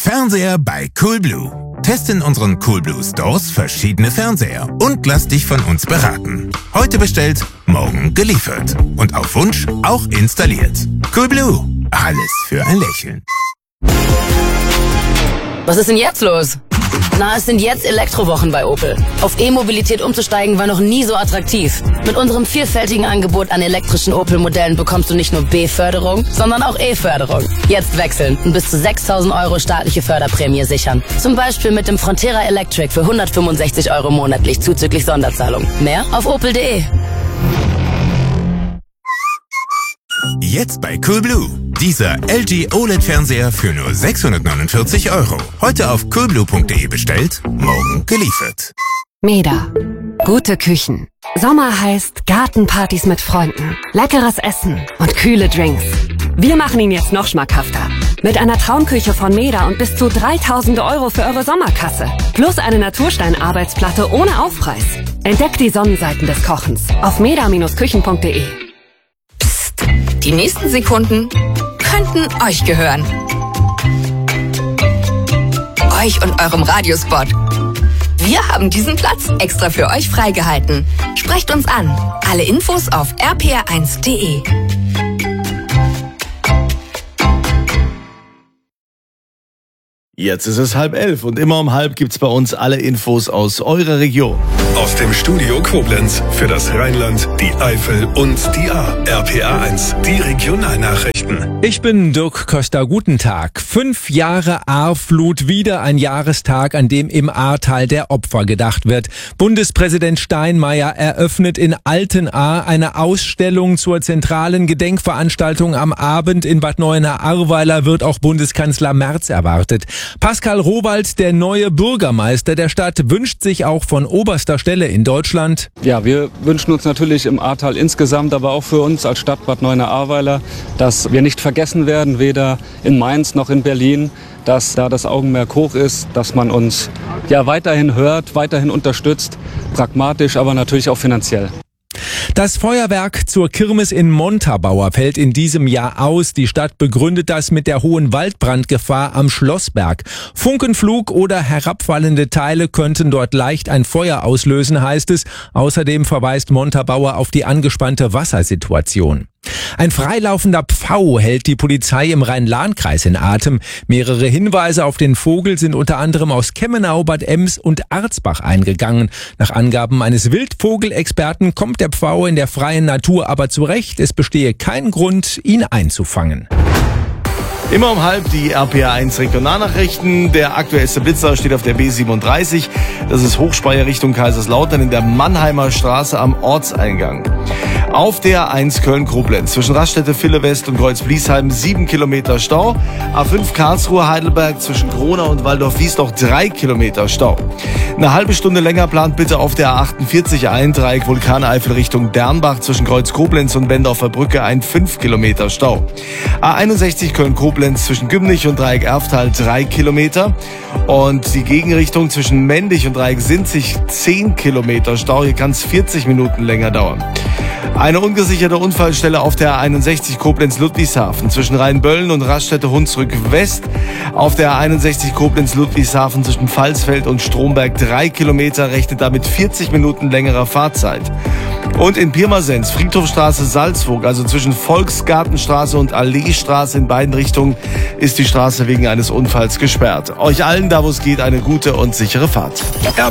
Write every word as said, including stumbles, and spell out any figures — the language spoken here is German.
Fernseher bei Coolblue. Teste in unseren Coolblue Stores verschiedene Fernseher und lass dich von uns beraten. Heute bestellt, morgen geliefert. Und auf Wunsch auch installiert. Coolblue. Alles für ein Lächeln. Was ist denn jetzt los? Na, es sind jetzt Elektrowochen bei Opel. Auf E-Mobilität umzusteigen war noch nie so attraktiv. Mit unserem vielfältigen Angebot an elektrischen Opel-Modellen bekommst du nicht nur B-Förderung, sondern auch E-Förderung. Jetzt wechseln und bis zu sechstausend Euro staatliche Förderprämie sichern. Zum Beispiel mit dem Frontera Electric für hundertfünfundsechzig Euro monatlich zuzüglich Sonderzahlung. Mehr auf opel punkt de. Jetzt bei Coolblue. Dieser L G O L E D-Fernseher für nur sechshundertneunundvierzig Euro. Heute auf coolblue punkt de bestellt, morgen geliefert. Meda. Gute Küchen. Sommer heißt Gartenpartys mit Freunden, leckeres Essen und kühle Drinks. Wir machen ihn jetzt noch schmackhafter. Mit einer Traumküche von Meda und bis zu dreitausend Euro für eure Sommerkasse. Plus eine Naturstein-Arbeitsplatte ohne Aufpreis. Entdeckt die Sonnenseiten des Kochens auf meda Bindestrich küchen punkt de. Die nächsten Sekunden könnten euch gehören. Euch und eurem Radiospot. Wir haben diesen Platz extra für euch freigehalten. Sprecht uns an. Alle Infos auf r p r eins punkt de. Jetzt ist es halb elf und immer um halb gibt's bei uns alle Infos aus eurer Region. Aus dem Studio Koblenz für das Rheinland, die Eifel und die A. R P R eins, die Regionalnachrichten. Ich bin Dirk Köster, guten Tag. Fünf Jahre Ahrflut, wieder ein Jahrestag, an dem im Ahrtal der Opfer gedacht wird. Bundespräsident Steinmeier eröffnet in Altenahr eine Ausstellung zur zentralen Gedenkveranstaltung am Abend. In Bad Neuenahr-Ahrweiler wird auch Bundeskanzler Merz erwartet. Pascal Rowald, der neue Bürgermeister der Stadt, wünscht sich auch von oberster Stelle in Deutschland. Ja, wir wünschen uns natürlich im Ahrtal insgesamt, aber auch für uns als Stadt Bad Neuenahr-Ahrweiler, dass wir nicht vergessen werden, weder in Mainz noch in Berlin, dass da das Augenmerk hoch ist, dass man uns ja weiterhin hört, weiterhin unterstützt, pragmatisch, aber natürlich auch finanziell. Das Feuerwerk zur Kirmes in Montabaur fällt in diesem Jahr aus. Die Stadt begründet das mit der hohen Waldbrandgefahr am Schlossberg. Funkenflug oder herabfallende Teile könnten dort leicht ein Feuer auslösen, heißt es. Außerdem verweist Montabaur auf die angespannte Wassersituation. Ein freilaufender Pfau hält die Polizei im Rhein-Lahn-Kreis in Atem. Mehrere Hinweise auf den Vogel sind unter anderem aus Kemmenau, Bad Ems und Arzbach eingegangen. Nach Angaben eines Wildvogelexperten kommt der Pfau in der freien Natur aber zurecht. Es bestehe kein Grund, ihn einzufangen. Immer um halb die R P R eins Regionalnachrichten. Der aktuellste Blitzer steht auf der B siebenunddreißig. Das ist Hochspeyer Richtung Kaiserslautern in der Mannheimer Straße am Ortseingang. Auf der A eins Köln-Koblenz zwischen Raststätte Villewest und Kreuz-Bliesheim sieben Kilometer Stau. A fünf Karlsruhe-Heidelberg zwischen Gronau und Waldorf-Wiesloch drei Kilometer Stau. Eine halbe Stunde länger plant bitte auf der A achtundvierzig ein Dreieck Vulkaneifel Richtung Dernbach zwischen Kreuz-Koblenz und Bendorfer Brücke ein fünf Kilometer Stau. A einundsechzig Köln-Koblenz zwischen Gümnich und Dreieck Erftal drei Kilometer. Und die Gegenrichtung zwischen Mendig und Dreieck Sinzig zehn Kilometer Stau. Hier kann es vierzig Minuten länger dauern. Eine ungesicherte Unfallstelle auf der A einundsechzig Koblenz-Ludwigshafen zwischen Rheinböllen und Raststätte Hunsrück West. Auf der A einundsechzig Koblenz-Ludwigshafen zwischen Pfalzfeld und Stromberg drei Kilometer, rechnet damit vierzig Minuten längerer Fahrzeit. Und in Pirmasens, Friedhofstraße Salzburg, also zwischen Volksgartenstraße und Alleestraße in beiden Richtungen, ist die Straße wegen eines Unfalls gesperrt. Euch allen, da wo es geht, eine gute und sichere Fahrt.